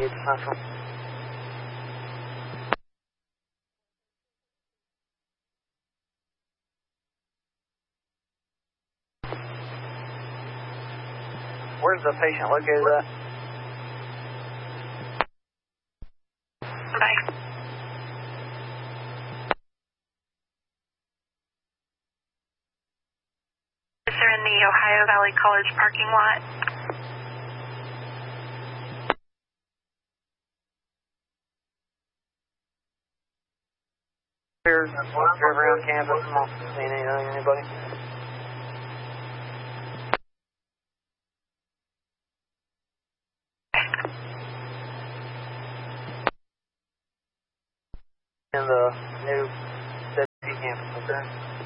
Central. Where's the patient located at? Bye. They're in the Ohio Valley College parking lot. Here, drive around campus. I'm not seeing anybody. In the new campus, okay?